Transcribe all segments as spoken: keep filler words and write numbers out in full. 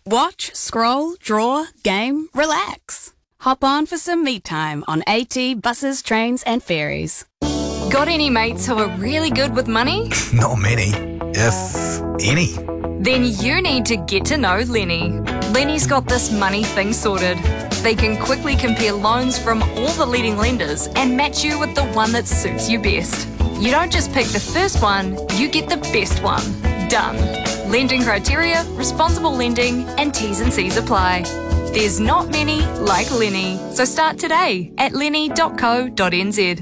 Watch, scroll, draw, game, relax. Hop on for some me time on AT buses, trains and ferries. Got any mates who are really good with money? Not many, if any. Then you need to get to know Lenny. Lenny's got this money thing sorted. They can quickly compare loans from all the leading lenders and match you with the one that suits you best. You don't just pick the first one, you get the best one. Done. Lending criteria, responsible lending, and T's and C's apply. There's not many like Lenny, so start today at lenny dot co dot n z.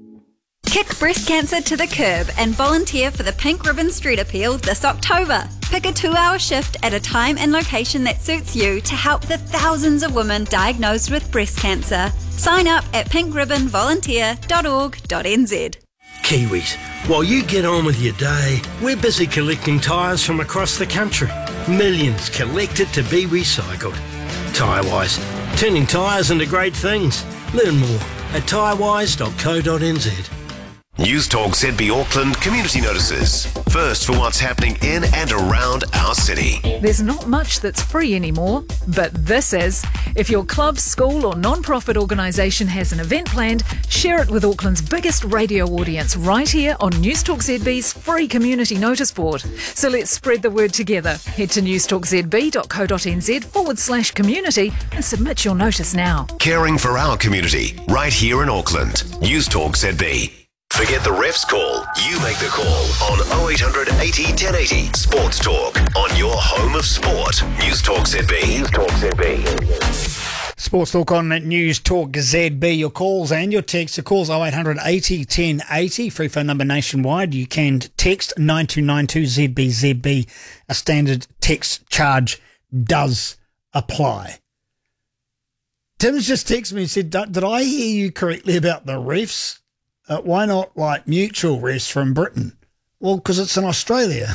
Kick breast cancer to the curb and volunteer for the Pink Ribbon Street Appeal this October. Pick a two-hour shift at a time and location that suits you to help the thousands of women diagnosed with breast cancer. Sign up at pink ribbon volunteer dot org dot n z. Kiwis, while you get on with your day, we're busy collecting tyres from across the country. Millions collected to be recycled. Tyrewise, turning tyres into great things. Learn more at tyrewise dot co dot n z. News Talk Z B Auckland community notices. First for what's happening in and around our city. There's not much that's free anymore, but this is. If your club, school or non-profit organisation has an event planned, share it with Auckland's biggest radio audience right here on News Talk Z B's free community notice board. So let's spread the word together. Head to news talk z b dot co dot n z forward slash community and submit your notice now. Caring for our community right here in Auckland. News Talk Z B. Forget the ref's call. You make the call on oh eight hundred eighty ten eighty. Sports Talk on your home of sport. News Talk Z B. News Talk Z B. Sports Talk on News Talk Z B. Your calls and your texts. Your calls oh eight hundred eighty ten eighty. Free phone number nationwide. You can text nine two nine two Z B Z B. A standard text charge does apply. Tim's just texted me and said, did I hear you correctly about the refs? Uh, why not like mutual refs from Britain? Well, because it's in Australia.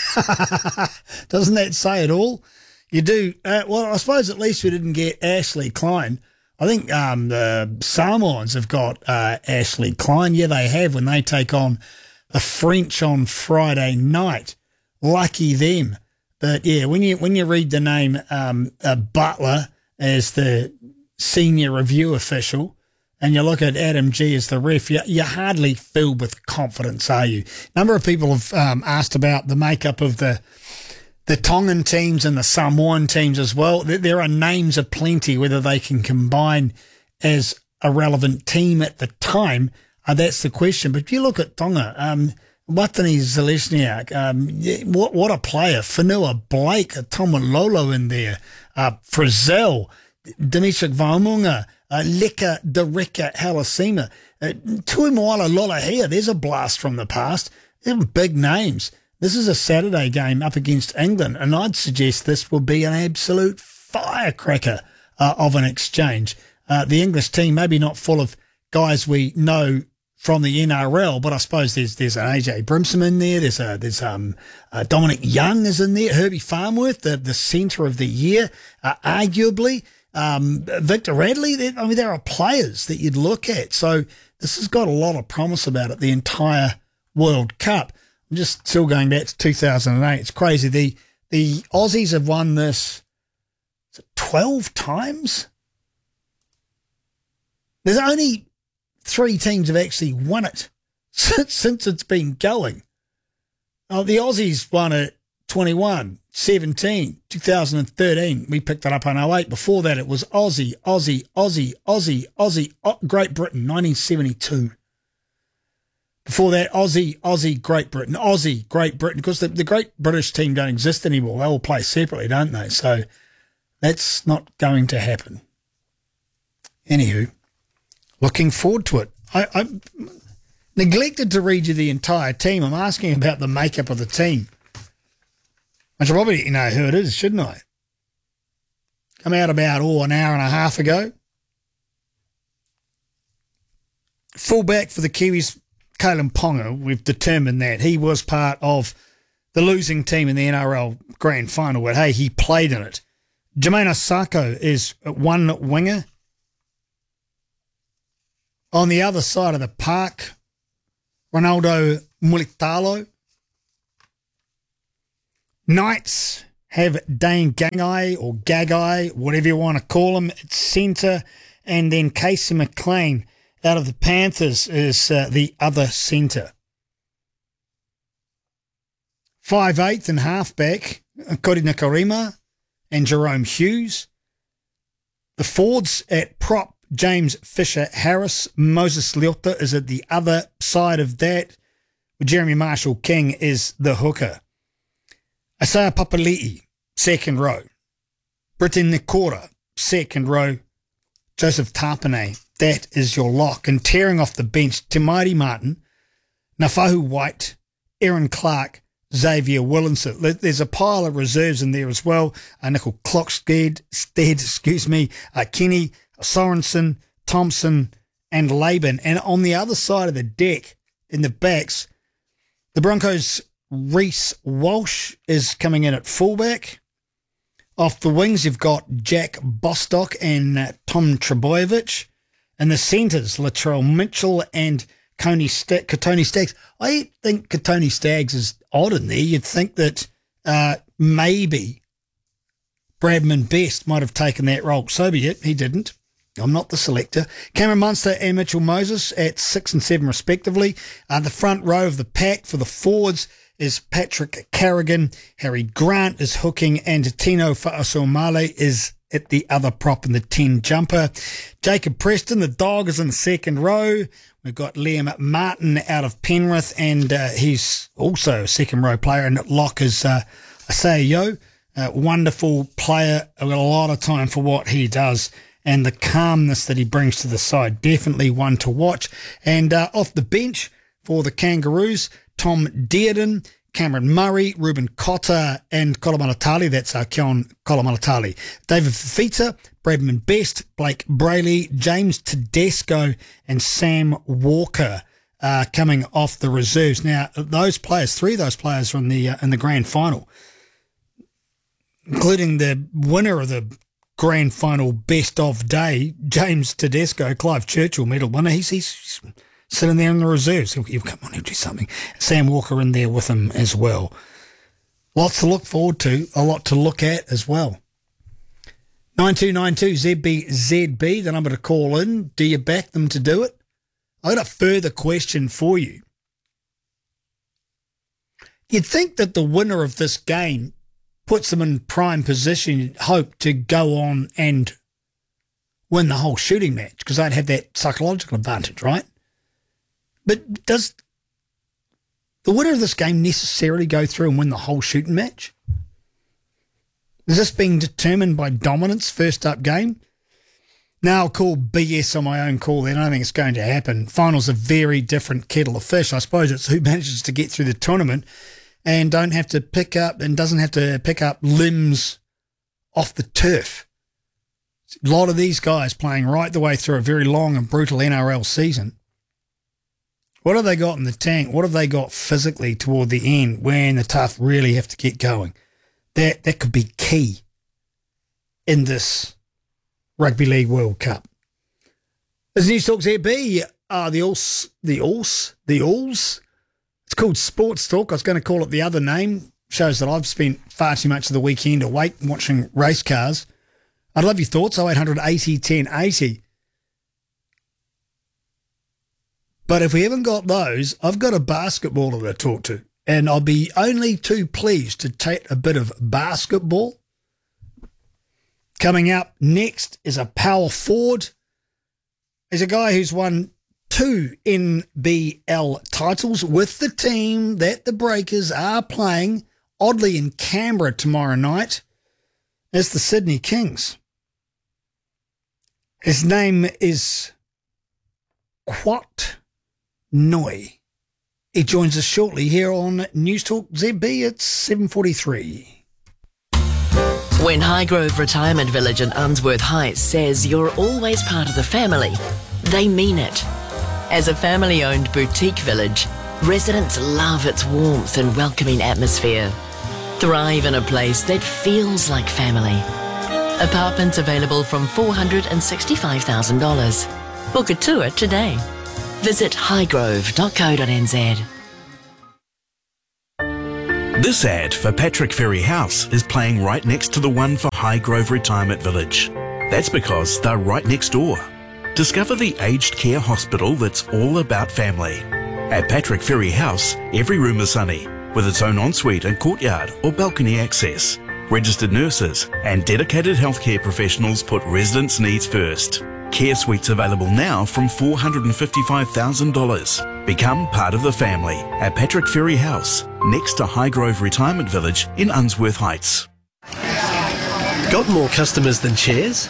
Doesn't that say it all? You do. Uh, well, I suppose at least we didn't get Ashley Klein. I think um, the Samoans have got uh, Ashley Klein. Yeah, they have when they take on the French on Friday night. Lucky them. But yeah, when you when you read the name um, uh, Butler as the senior review official, and you look at Adam G as the ref, you, you're hardly filled with confidence, are you? A number of people have um, asked about the makeup of the the Tongan teams and the Samoan teams as well. There, there are names aplenty, whether they can combine as a relevant team at the time. Uh, that's the question. But if you look at Tonga, um, Watani Zelezniak, um, what, what a player. Whenua Blake, Tomalolo in there, uh, Frizzell, Dimitri Vaumunga, Uh, Leka Dereka Halasima, uh, Tuimoala Lolahea, there's a blast from the past. They're big names. This is a Saturday game up against England, and I'd suggest this will be an absolute firecracker uh, of an exchange. Uh, the English team, maybe not full of guys we know from the N R L, but I suppose there's there's an A J Brimson in there. There's a, there's um uh, Dominic Young is in there. Herbie Farnworth, the the centre of the year, uh, arguably. Um, Victor Radley, I mean, there are players that you'd look at. So this has got a lot of promise about it, the entire World Cup. I'm just still going back to two thousand eight. It's crazy. The the Aussies have won this is it twelve times? There's only three teams have actually won it since, since it's been going. Oh, the Aussies won it twenty-one, seventeen, two thousand thirteen. We picked it up on oh eight. Before that, it was Aussie, Aussie, Aussie, Aussie, Aussie, oh, Great Britain, nineteen seventy-two. Before that, Aussie, Aussie, Great Britain, Aussie, Great Britain, because the, the Great British team don't exist anymore. They all play separately, don't they? So that's not going to happen. Anywho, looking forward to it. I, I neglected to read you the entire team. I'm asking about the makeup of the team. I should probably let you know who it is, shouldn't I? Come out about, oh, an hour and a half ago. Fullback for the Kiwis, Kalen Ponga, we've determined that. He was part of the losing team in the N R L Grand Final, but hey, he played in it. Jermaine Osako is one winger. On the other side of the park, Ronaldo Mulitalo. Knights have Dane Gagai or Gagai, whatever you want to call him, at centre, and then Casey McLean out of the Panthers is uh, the other centre. five eighth and halfback, Kori Nikorima and Jerome Hughes. The forwards at prop, James Fisher-Harris. Moses Leota is at the other side of that. Jeremy Marshall-King is the hooker. Isaiah Papali'i, second row. Britain Nikora, second row. Joseph Tapane, that is your lock. And tearing off the bench, Te Maire Martin, Nafahu White, Aaron Clark, Xavier Willinson. There's a pile of reserves in there as well. Uh, Nickel Clockstead, Stead, excuse me, uh, Kenny, Sorensen, Thompson, and Laban. And on the other side of the deck, in the backs, the Broncos' Reece Walsh is coming in at fullback. Off the wings, you've got Jack Bostock and uh, Tom Trebojevic. And the centres, Latrell Mitchell and Coney St- Katoni Staggs. I think Katoni Staggs is odd in there. You'd think that uh, maybe Bradman Best might have taken that role. So be it. He didn't. I'm not the selector. Cameron Munster and Mitchell Moses at six and seven respectively. Uh, the front row of the pack for the forwards is Patrick Carrigan. Harry Grant is hooking, and Tino Fa'asumale is at the other prop in the ten jumper. Jacob Preston, the dog, is in the second row. We've got Liam Martin out of Penrith, and uh, he's also a second row player. And at lock is uh, Asayo, a wonderful player. I've got a lot of time for what he does and the calmness that he brings to the side. Definitely one to watch. And uh, off the bench for the Kangaroos, Tom Dearden, Cameron Murray, Ruben Cotter, and Kolomalatali. That's our Keon Kolomalatali. David Fifita, Bradman Best, Blake Brayley, James Tedesco, and Sam Walker uh, coming off the reserves. Now, those players, three of those players are in the, uh, in the grand final, including the winner of the grand final best of day, James Tedesco, Clive Churchill medal winner. He's, he's sitting there in the reserves. He'll, he'll come on, he'll do something. Sam Walker in there with him as well. Lots to look forward to, a lot to look at as well. nine two nine two Z B Z B, the number to call in. Do you back them to do it? I've got a further question for you. You'd think that the winner of this game puts them in prime position, hope to go on and win the whole shooting match, because they'd have that psychological advantage, right? But does the winner of this game necessarily go through and win the whole shooting match? Is this being determined by dominance first up game? Now I'll call B S on my own call then. I don't think it's going to happen. Finals a very different kettle of fish. I suppose it's who manages to get through the tournament and don't have to pick up and doesn't have to pick up limbs off the turf. A lot of these guys playing right the way through a very long and brutal N R L season. What have they got in the tank? What have they got physically toward the end when the tough really have to get going? That that could be key in this Rugby League World Cup. As News Talk Z B, uh, the Alls, the Alls, the Alls. It's called Sports Talk. I was going to call it the other name. Shows that I've spent far too much of the weekend awake watching race cars. I'd love your thoughts, oh eight hundred eighty ten eighty. But if we haven't got those, I've got a basketballer to talk to. And I'll be only too pleased to take a bit of basketball. Coming up next is a power forward. He's a guy who's won two N B L titles with the team that the Breakers are playing, oddly in Canberra tomorrow night, as the Sydney Kings. His name is Quat Noi. He joins us shortly here on News Talk Z B at seven forty-three. When Highgrove Retirement Village in Unsworth Heights says you're always part of the family, they mean it. As a family-owned boutique village, residents love its warmth and welcoming atmosphere. Thrive in a place that feels like family. Apartments available from four hundred sixty-five thousand dollars. Book a tour today. Visit highgrove dot co dot n z. This ad for Patrick Ferry House is playing right next to the one for Highgrove Retirement Village. That's because they're right next door. Discover the aged care hospital that's all about family. At Patrick Ferry House, every room is sunny, with its own ensuite and courtyard or balcony access. Registered nurses and dedicated healthcare professionals put residents' needs first. Care suites available now from four hundred fifty-five thousand dollars. Become part of the family at Patrick Ferry House, next to Highgrove Retirement Village in Unsworth Heights. Got more customers than chairs?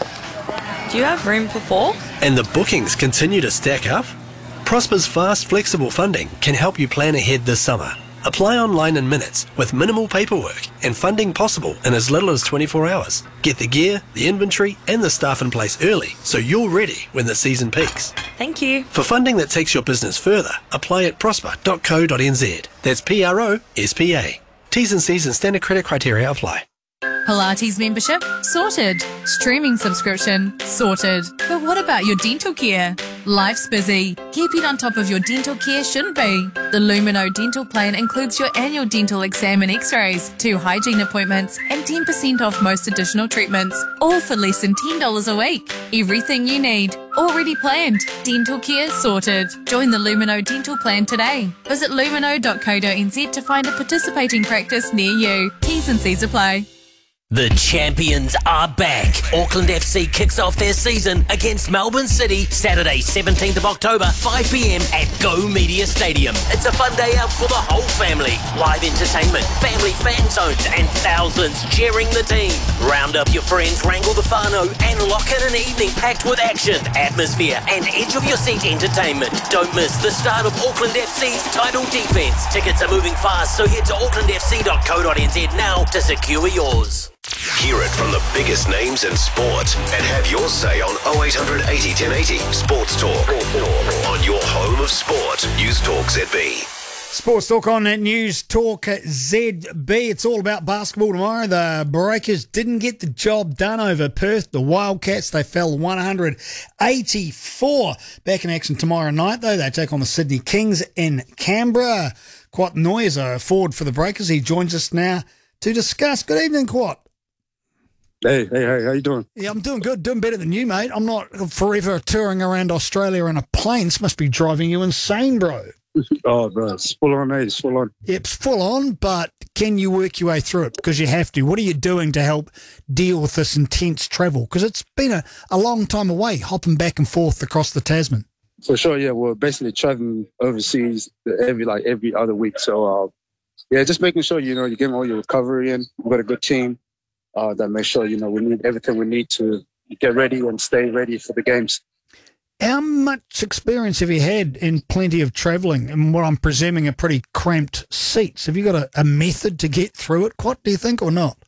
Do you have room for four? And the bookings continue to stack up? Prosper's fast, flexible funding can help you plan ahead this summer. Apply online in minutes with minimal paperwork and funding possible in as little as twenty-four hours. Get the gear, the inventory and the staff in place early so you're ready when the season peaks. Thank you. For funding that takes your business further, apply at prosper dot co dot n z. That's P R O S P A. T's and C's and standard credit criteria apply. Pilates membership? Sorted. Streaming subscription? Sorted. But what about your dental care? Life's busy. Keeping on top of your dental care shouldn't be. The Lumino dental plan includes your annual dental exam and x-rays, two hygiene appointments, and ten percent off most additional treatments, all for less than ten dollars a week. Everything you need. Already planned. Dental care sorted. Join the Lumino dental plan today. Visit lumino dot co dot n z to find a participating practice near you. T's and C's apply. The champions are back. Auckland F C kicks off their season against Melbourne City Saturday seventeenth of October, five p m at Go Media Stadium. It's a fun day out for the whole family. Live entertainment, family fan zones and thousands cheering the team. Round up your friends, wrangle the whānau and lock in an evening packed with action, atmosphere and edge of your seat entertainment. Don't miss the start of Auckland F C's title defence. Tickets are moving fast, so head to auckland f c dot co dot n z now to secure yours. Hear it from the biggest names in sport and have your say on oh eight hundred eighty ten eighty Sports Talk on your home of sport. News Talk Z B. Sports Talk on News Talk Z B. It's all about basketball tomorrow. The Breakers didn't get the job done over Perth. The Wildcats, they fell one hundred eighty-four. Back in action tomorrow night, though. They take on the Sydney Kings in Canberra. Quat Noy is a forward for the Breakers. He joins us now to discuss. Good evening, Quat. Hey, hey, hey, how you doing? Yeah, I'm doing good, doing better than you, mate. I'm not forever touring around Australia in a plane. This must be driving you insane, bro. Oh, bro, it's full on, eh? It's full on. It's full on, but can you work your way through it? Because you have to. What are you doing to help deal with this intense travel? Because it's been a, a long time away, hopping back and forth across the Tasman. For sure, yeah. We're basically traveling overseas every like every other week. So, uh, yeah, just making sure, you know, you're getting all your recovery in. We've got a good team. Uh, that makes sure, you know, we need everything we need to get ready and stay ready for the games. How much experience have you had in plenty of travelling and what I'm presuming are pretty cramped seats? Have you got a, a method to get through it, what do you think, or not?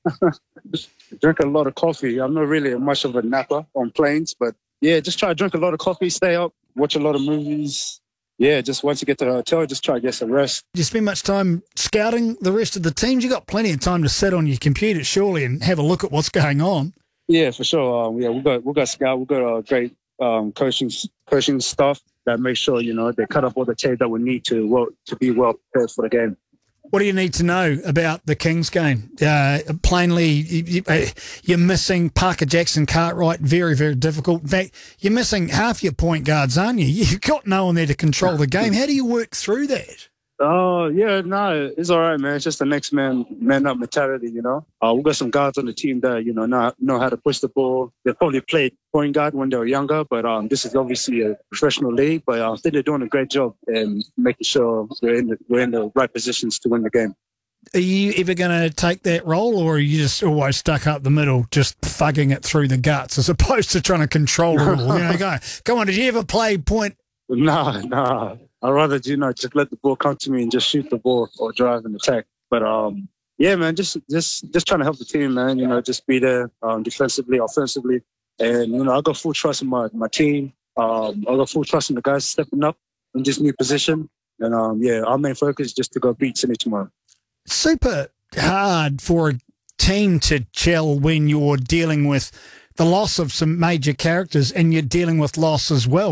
Drink a lot of coffee. I'm not really much of a napper on planes, but yeah, just try to drink a lot of coffee, stay up, watch a lot of movies. Yeah, just once you get to the hotel, just try to get some rest. Do you spend much time scouting the rest of the teams? You got plenty of time to sit on your computer, surely, and have a look at what's going on. Yeah, for sure. Um, yeah, we got we got scout. We got a great um, coaching coaching staff that makes sure, you know, they cut up all the tape that we need to well, to be well prepared for the game. What do you need to know about the Kings game? Uh, plainly, you, you, you're missing Parker Jackson Cartwright, very, very difficult. In fact, you're missing half your point guards, aren't you? You've got no one there to control the game. How do you work through that? Oh, yeah, no, it's all right, man. It's just the next man man up mentality, you know. Uh, we've got some guards on the team that, you know, know, know how to push the ball. They probably played point guard when they were younger, but um, this is obviously a professional league. But uh, I think they're doing a great job in making sure we're in the, we're in the right positions to win the game. Are you ever going to take that role, or are you just always stuck up the middle, just thugging it through the guts, as opposed to trying to control it all? You know, go, come on, did you ever play point? No, no. I'd rather, you know, just let the ball come to me and just shoot the ball or drive and attack. But, um, yeah, man, just just just trying to help the team, man, you know, just be there um, defensively, offensively. And, you know, I got full trust in my, my team. Um, I got full trust in the guys stepping up in this new position. And, um, yeah, our main focus is just to go beat Sydney tomorrow. Super hard for a team to gel when you're dealing with the loss of some major characters and you're dealing with loss as well.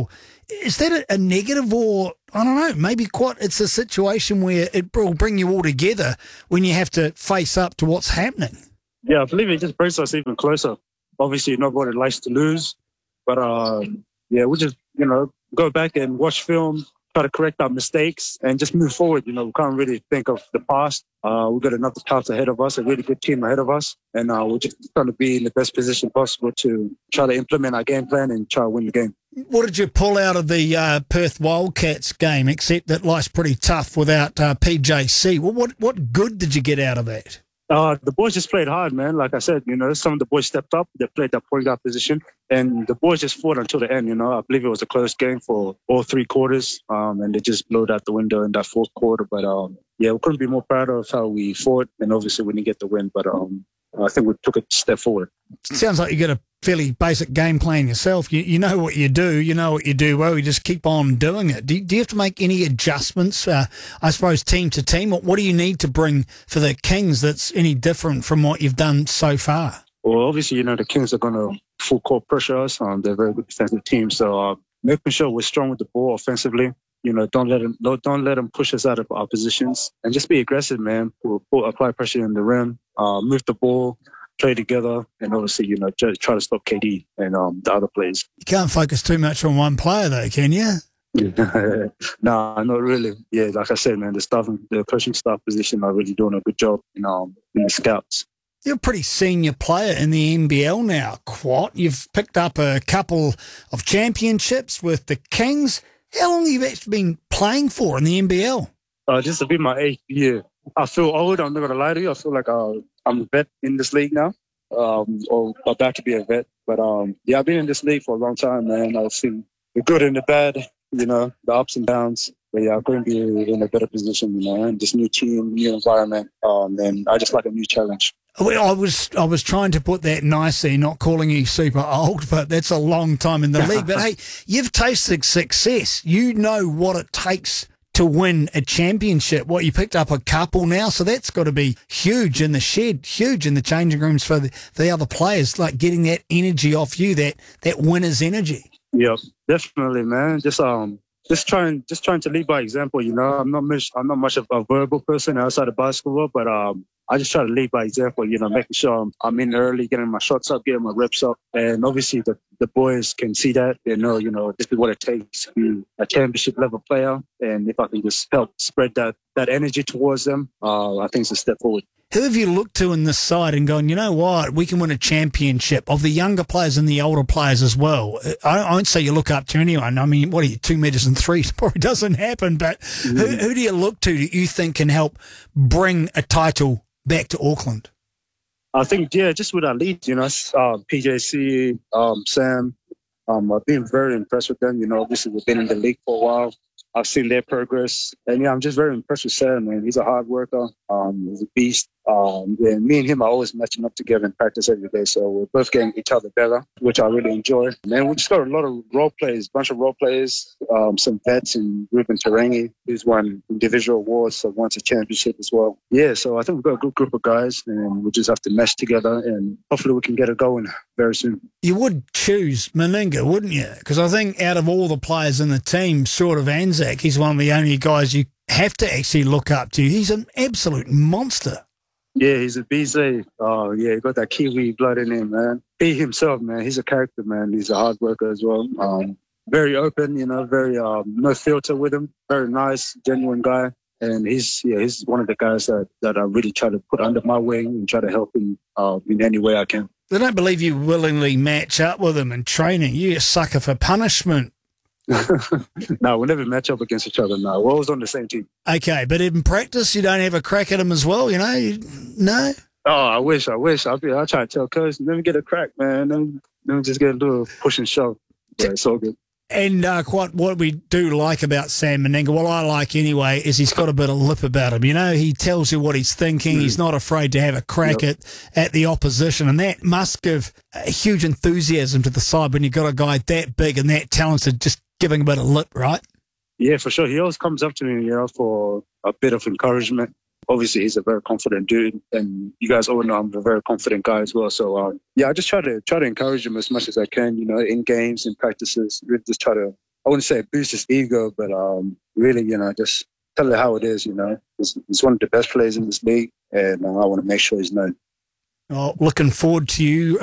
Is that a, a negative, or, I don't know, maybe quite it's a situation where it will bring you all together when you have to face up to what's happening? Yeah, I believe it just brings us even closer. Obviously, nobody likes to lose, but uh, yeah, we just, you know, go back and watch film, try to correct our mistakes, and just move forward. You know, we can't really think of the past. Uh, we've got another path ahead of us, a really good team ahead of us, and uh, we're just trying to be in the best position possible to try to implement our game plan and try to win the game. What did you pull out of the uh, Perth Wildcats game, except that life's pretty tough without uh, P J C? Well, what, what good did you get out of that? Uh, the boys just played hard, man. Like I said, you know, some of the boys stepped up. They played that point guard position, and the boys just fought until the end. You know, I believe it was a close game for all three quarters, um, and they just blew it out the window in that fourth quarter. But um, yeah, we couldn't be more proud of how we fought, and obviously we didn't get the win, but um, I think we took a step forward. Sounds like you got a fairly basic game plan yourself. You, you know what you do, you know what you do well, you just keep on doing it. Do you, do you have to make any adjustments, uh, I suppose, team to team? What, what do you need to bring for the Kings that's any different from what you've done so far? Well, obviously, you know, the Kings are going to full court pressure us. Um, they're a very good defensive team, so uh, making sure we're strong with the ball offensively. You know, don't let them don't let them push us out of our positions, and just be aggressive, man. We'll, we'll apply pressure in the rim, uh, move the ball, play together, and obviously, you know, try to stop K D and um, the other players. You can't focus too much on one player, though, can you? No, nah, not really. Yeah, like I said, man, the staff, the coaching staff position are really doing a good job, you know, in the scouts. You're a pretty senior player in the N B L now, Quat. You've picked up a couple of championships with the Kings. How long have you actually been playing for in the N B L? Uh, this will be my eighth year. I feel old. I'm not going to lie to you. I feel like uh, I'm a vet in this league now, um, or about to be a vet. But um, yeah, I've been in this league for a long time, man. I've seen the good and the bad, you know, the ups and downs. But yeah, I couldn't be in a better position, you know, and this new team, new environment. Um, and I just like a new challenge. Well, I was I was trying to put that nicely, not calling you super old, but that's a long time in the league. But hey, you've tasted success. You know what it takes to win a championship. What, you picked up a couple now, so that's got to be huge in the shed, huge in the changing rooms for the, the other players, like getting that energy off you, that that winner's energy. Yeah, definitely, man. Just um. Just trying, just trying to lead by example. You know, I'm not much, I'm not much of a verbal person outside of basketball, but um, I just try to lead by example. You know, making sure I'm, I'm in early, getting my shots up, getting my reps up, and obviously the, the boys can see that. They know, you know, this is what it takes to be a championship level player, and if I can just help spread that that energy towards them, uh, I think it's a step forward. Who have you looked to in this side and gone, you know what, we can win a championship, of the younger players and the older players as well? I, I won't say you look up to anyone. I mean, what are you, two metres and three? It probably doesn't happen, but mm. who, who do you look to that you think can help bring a title back to Auckland? I think, yeah, just with our leads, you know, uh, P J C, um, Sam, um, I've been very impressed with them. You know, obviously we've been in the league for a while. I've seen their progress. And, yeah, I'm just very impressed with Sam, man. He's a hard worker. Um, he's a beast. Um, and me and him are always matching up together in practice every day. So we're both getting each other better, which I really enjoy. And we just got a lot of role players, a bunch of role players, um, some vets, and Ruben Tarangi, who's won individual awards, so won a championship as well. Yeah, so I think we've got a good group of guys, and we just have to mesh together, and hopefully we can get it going very soon. You would choose Meninga, wouldn't you? Because I think out of all the players in the team, short of Anzac, he's one of the only guys you have to actually look up to. He's an absolute monster. Yeah, he's a beast. Oh, yeah, he got that Kiwi blood in him, man. He himself, man, he's a character, man. He's a hard worker as well. Um, very open, you know, very um, no filter with him. Very nice, genuine guy. And he's yeah, he's one of the guys that, that I really try to put under my wing and try to help him uh, in any way I can. I don't believe you willingly match up with him in training. You're a sucker for punishment. No, we'll never match up against each other. No, we're always on the same team. Okay, but in practice, you don't have a crack at him as well, you know? You, no? Oh, I wish, I wish. I'll be. I try to tell coach, let me get a crack, man. Let me, let me just get a little push and shove. But it's all good. And uh, quite what we do like about Sam Meninga, what I like anyway, is he's got a bit of lip about him. You know, he tells you what he's thinking. Mm. He's not afraid to have a crack yep. at, at the opposition. And that must give a huge enthusiasm to the side when you've got a guy that big and that talented just giving a bit of lip, right? Yeah, for sure. He always comes up to me, you know, for a bit of encouragement. Obviously, he's a very confident dude, and you guys all know I'm a very confident guy as well. So, uh, yeah, I just try to try to encourage him as much as I can, you know, in games, in practices. Really just try to I wouldn't say boost his ego, but um, really, you know, just tell it how it is, you know. He's, he's one of the best players in this league, and uh, I want to make sure he's known. Oh, looking forward to you